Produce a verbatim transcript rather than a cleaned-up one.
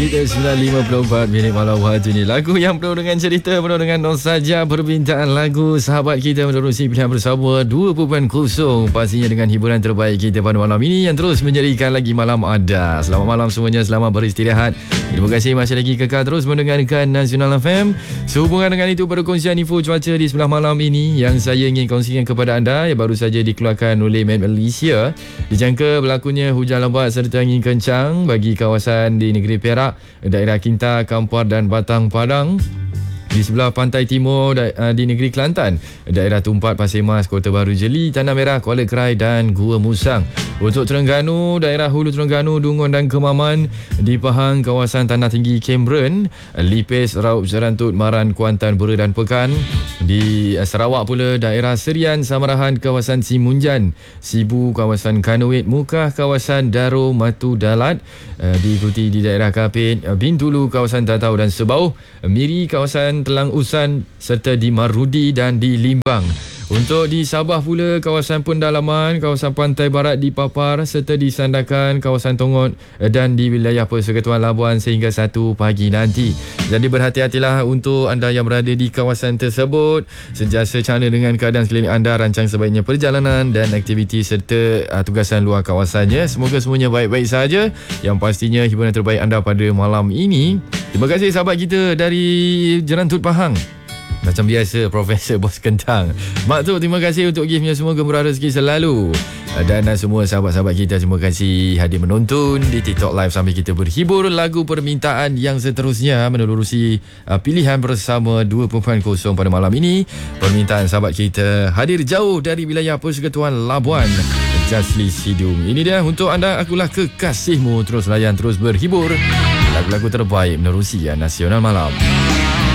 Kita sembilan lima puluh empat minit malam waktu ini. Lagu yang penuh dengan cerita, penuh dengan nostalgia. Permintaan lagu sahabat kita menerusi pilihan bersama dua titik kosong. Pastinya dengan hiburan terbaik kita pada malam ini yang terus menjadikan lagi malam anda. Selamat malam semuanya, selamat beristirahat. Terima kasih masih lagi kekal terus mendengarkan Nasional F M. Sehubungan dengan itu, perkongsian info cuaca di sebelah malam ini yang saya ingin kongsikan kepada anda yang baru saja dikeluarkan oleh Met Malaysia. Dijangka berlakunya hujan lebat serta angin kencang bagi kawasan di negeri Perak, daerah Kinta, Kampar dan Batang Padang. Di sebelah pantai timur di negeri Kelantan, daerah Tumpat, Pasir Mas, Kota Baru Jeli, Tanah Merah, Kuala Krai dan Gua Musang. Untuk Terengganu, daerah Hulu Terengganu, Dungun dan Kemaman. Di Pahang, kawasan Tanah Tinggi Cameron, Lipis, Raub, Serantut, Maran, Kuantan, Bura dan Pekan. Di Sarawak pula, daerah Serian, Samarahan, kawasan Simunjan, Sibu, kawasan Kanoit, Mukah, kawasan Daro, Matu Dalat. Diikuti di daerah Kapit, Bintulu, kawasan Tatau dan Sebauh, Miri, kawasan Telang Usan serta di Marudi dan di Limbang. Untuk di Sabah pula, kawasan Pendalaman, kawasan Pantai Barat di Papar serta di Sandakan, kawasan Tongot dan di wilayah Persekutuan Labuan sehingga satu pagi nanti. Jadi berhati-hatilah untuk anda yang berada di kawasan tersebut. Sentiasa cana dengan keadaan sekeliling anda, rancang sebaiknya perjalanan dan aktiviti serta uh, tugasan luar kawasannya. Semoga semuanya baik-baik saja. Yang pastinya hiburan terbaik anda pada malam ini. Terima kasih sahabat kita dari Jerantut Pahang. Macam biasa, Profesor Bos Kentang. Mak tu, terima kasih untuk giftnya. Semoga murah rezeki selalu. Dan semua sahabat-sahabat kita, terima kasih hadir menonton di TikTok Live sambil kita berhibur. Lagu permintaan yang seterusnya menerusi uh, pilihan bersama dua titik kosong pada malam ini. Permintaan sahabat kita hadir jauh dari wilayah Persekutuan Labuan, Jasli Sidung. Ini dia untuk anda, akulah kekasihmu. Terus layan, terus berhibur. Lagu-lagu terbaik menerusi Nasional Malam.